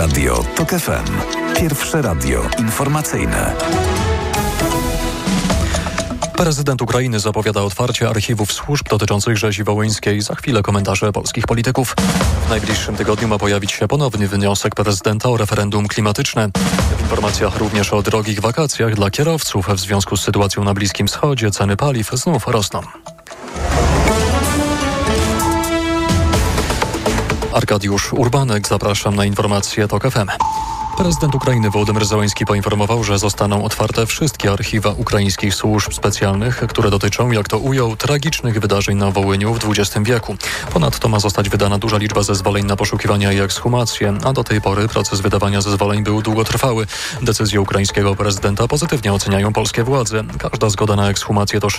Radio TOK FM. Pierwsze radio informacyjne. Prezydent Ukrainy zapowiada otwarcie archiwów służb dotyczących rzezi wołyńskiej. Za chwilę komentarze polskich polityków. W najbliższym tygodniu ma pojawić się ponowny wniosek prezydenta o referendum klimatyczne. W informacjach również o drogich wakacjach dla kierowców. W związku z sytuacją na Bliskim Wschodzie ceny paliw znów rosną. Arkadiusz Urbanek, zapraszam na informacje TOK FM. Prezydent Ukrainy Wołodymyr Zełenski poinformował, że zostaną otwarte wszystkie archiwa ukraińskich służb specjalnych, które dotyczą, jak to ujął, tragicznych wydarzeń na Wołyniu w XX wieku. Ponadto ma zostać wydana duża liczba zezwoleń na poszukiwania i ekshumację, a do tej pory proces wydawania zezwoleń był długotrwały. Decyzję ukraińskiego prezydenta pozytywnie oceniają polskie władze. Każda zgoda na ekshumację to